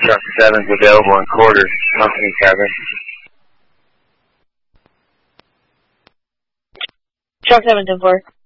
Truck 7's available in quarters, company 7. Truck 7 to 4.